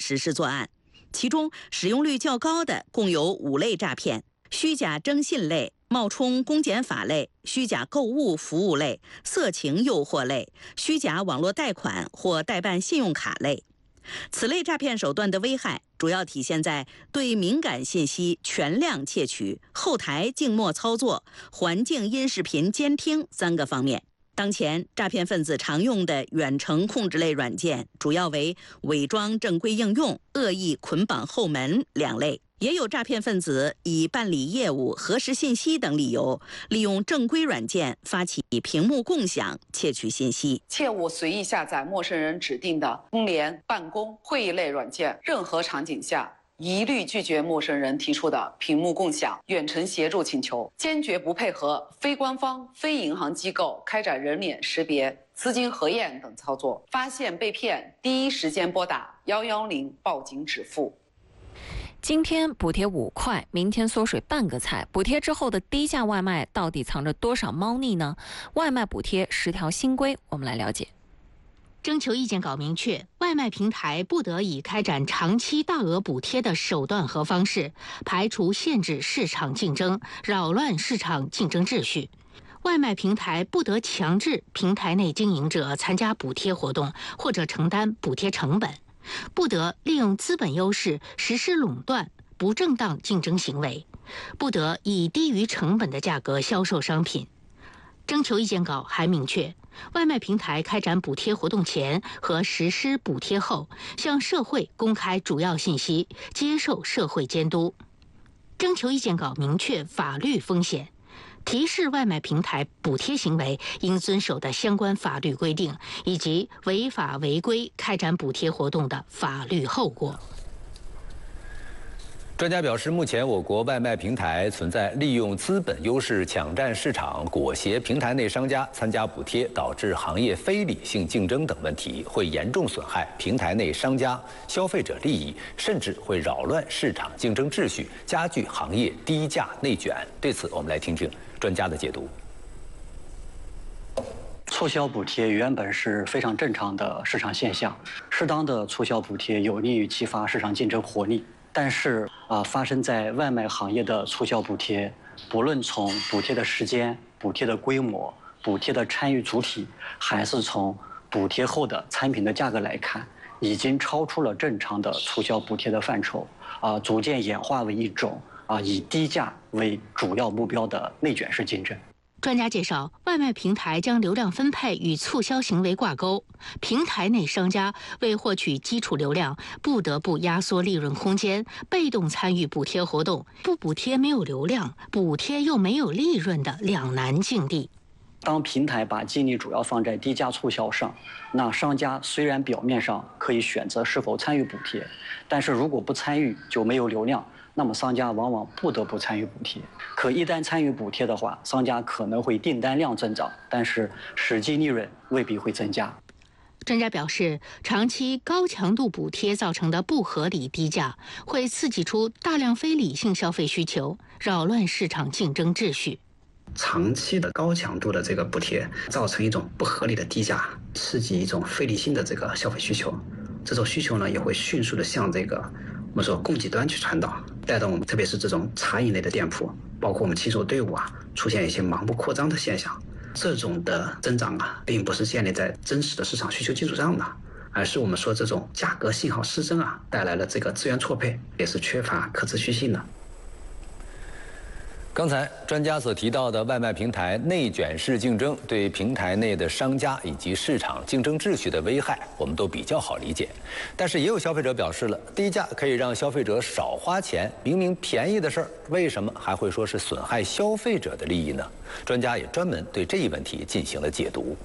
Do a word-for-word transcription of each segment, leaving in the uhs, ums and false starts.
实施作案。其中使用率较高的共有五类诈骗：虚假征信类、冒充公检法类、虚假购物服务类、色情诱惑类、虚假网络贷款或代办信用卡类。此类诈骗手段的危害主要体现在对敏感信息全量窃取、后台静默操作、环境音视频监听三个方面。当前，诈骗分子常用的远程控制类软件主要为伪装正规应用、恶意捆绑后门两类。也有诈骗分子以办理业务、核实信息等理由，利用正规软件发起屏幕共享，窃取信息。 切勿随意下载陌生人指定的通联、办公、会议类软件，任何场景下一律拒绝陌生人提出的屏幕共享、远程协助请求，坚决不配合非官方、非银行机构开展人脸识别、资金核验等操作。发现被骗，第一时间拨打幺幺零报警止付。 今天补贴五块，明天缩水半个菜。补贴之后的低价外卖到底藏着多少猫腻呢？外卖补贴十条新规，我们来了解。 征求意见稿明确，外卖平台不得以开展长期大额补贴的手段和方式，排除限制市场竞争，扰乱市场竞争秩序。外卖平台不得强制平台内经营者参加补贴活动或者承担补贴成本，不得利用资本优势实施垄断、不正当竞争行为，不得以低于成本的价格销售商品。征求意见稿还明确，外卖平台开展补贴活动前和实施补贴后，向社会公开主要信息，接受社会监督。征求意见稿明确法律风险，提示外卖平台补贴行为应遵守的相关法律规定，以及违法违规开展补贴活动的法律后果。 专家表示，目前我国外卖平台存在利用资本优势抢占市场、裹挟平台内商家参加补贴，导致行业非理性竞争等问题，会严重损害平台内商家、消费者利益，甚至会扰乱市场竞争秩序，加剧行业低价内卷。对此，我们来听听专家的解读。 促销补贴原本是非常正常的市场现象，适当的促销补贴有利于激发市场竞争活力。但是啊、呃，发生在外卖行业的促销补贴，不论从补贴的时间、补贴的规模、补贴的参与主体，还是从补贴后的产品的价格来看，已经超出了正常的促销补贴的范畴，啊、呃，逐渐演化为一种啊、呃、以低价为主要目标的内卷式竞争。 专家介绍，外卖平台将流量分配与促销行为挂钩，平台内商家为获取基础流量，不得不压缩利润空间，被动参与补贴活动，不补贴没有流量，补贴又没有利润的两难境地。 当平台把精力主要放在低价促销上，那商家虽然表面上可以选择是否参与补贴，但是如果不参与就没有流量，那么商家往往不得不参与补贴。可一旦参与补贴的话，商家可能会订单量增长，但是实际利润未必会增加。 专家表示，长期高强度补贴造成的不合理低价，会刺激出大量非理性消费需求，扰乱市场竞争秩序。 长期的高强度的这个补贴，造成一种不合理的低价，刺激一种非理性的这个消费需求。这种需求呢，也会迅速的向这个我们说供给端去传导，带动我们特别是这种茶饮类的店铺，包括我们骑手队伍啊，出现一些盲目扩张的现象。这种的增长啊，并不是建立在真实的市场需求基础上的，而是我们说这种价格信号失真啊，带来了这个资源错配，也是缺乏可持续性的。 刚才专家所提到的外卖平台内卷式竞争对平台内的商家以及市场竞争秩序的危害，我们都比较好理解。但是也有消费者表示了，低价可以让消费者少花钱，明明便宜的事儿，为什么还会说是损害消费者的利益呢？专家也专门对这一问题进行了解读。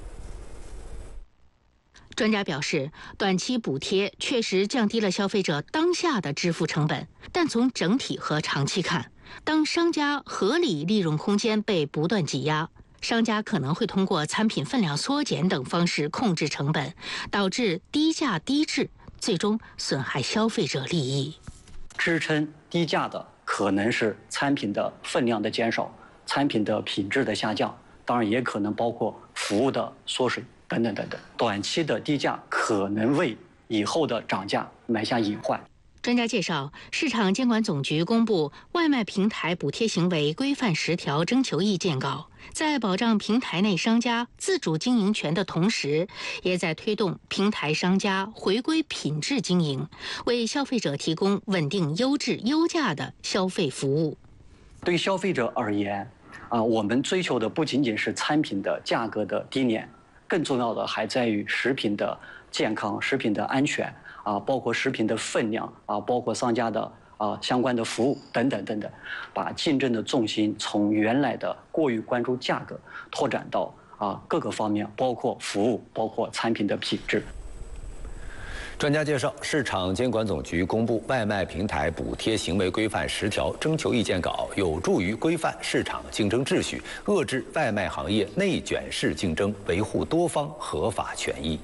专家表示，短期补贴确实降低了消费者当下的支付成本，但从整体和长期看，当商家合理利润空间被不断挤压，商家可能会通过产品分量缩减等方式控制成本，导致低价低质，最终损害消费者利益。 支撑低价的可能是产品的分量的减少，产品的品质的下降，当然也可能包括服务的缩水等等等等。短期的低价可能为以后的涨价埋下隐患。 专家介绍，市场监管总局公布《外卖平台补贴行为规范十条》征求意见稿，在保障平台内商家自主经营权的同时，也在推动平台商家回归品质经营，为消费者提供稳定、优质、优价的消费服务。 对消费者而言，啊，我们追求的不仅仅是餐品的价格的低廉，更重要的还在于食品的健康、食品的安全。啊，包括食品的分量啊，包括商家的啊相关的服务等等等等，把竞争的重心从原来的过于关注价格，拓展到啊各个方面，包括服务，包括产品的品质。 专家介绍，市场监管总局公布《外卖平台补贴行为规范十条》征求意见稿，有助于规范市场竞争秩序，遏制外卖行业内卷式竞争，维护多方合法权益。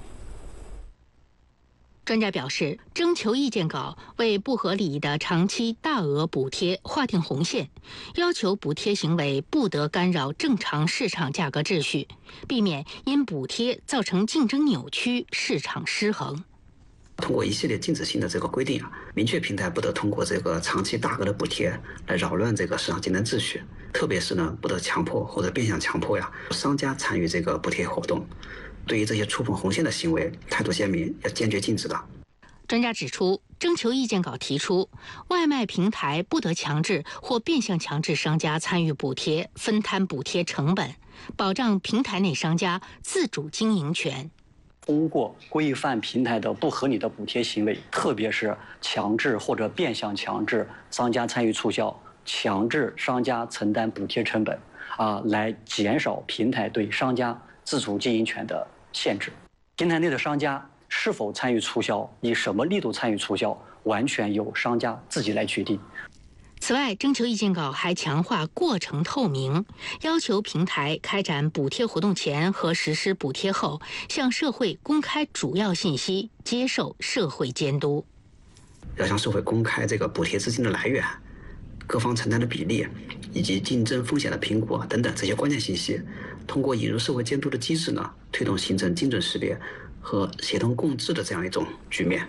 专家表示，征求意见稿为不合理的长期大额补贴划定红线，要求补贴行为不得干扰正常市场价格秩序，避免因补贴造成竞争扭曲、市场失衡。 通过一系列禁止性的这个规定啊，明确平台不得通过这个长期大额的补贴来扰乱这个市场竞争秩序，特别是呢，不得强迫或者变相强迫呀商家参与这个补贴活动。对于这些触碰红线的行为，态度鲜明，要坚决禁止的。 专家指出，征求意见稿提出，外卖平台不得强制或变相强制商家参与补贴，分摊补贴成本，保障平台内商家自主经营权。 通过规范平台的不合理的补贴行为，特别是强制或者变相强制商家参与促销，强制商家承担补贴成本，啊，来减少平台对商家自主经营权的限制。平台内的商家是否参与促销，以什么力度参与促销，完全由商家自己来决定。 此外，征求意见稿还强化过程透明，要求平台开展补贴活动前和实施补贴后，向社会公开主要信息，接受社会监督。 要向社会公开这个补贴资金的来源、各方承担的比例以及竞争风险的评估等等这些关键信息，通过引入社会监督的机制呢，推动形成精准识别和协同共治的这样一种局面。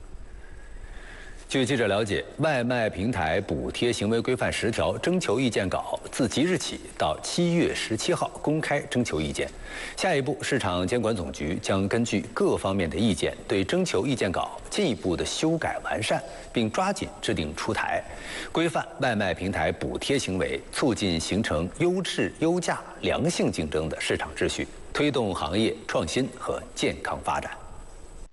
据记者了解，外卖平台补贴行为规范十条征求意见稿自即日起到七月十七号公开征求意见。下一步，市场监管总局将根据各方面的意见，对征求意见稿进一步的修改完善，并抓紧制定出台，规范外卖平台补贴行为，促进形成优质、优价、良性竞争的市场秩序，推动行业创新和健康发展。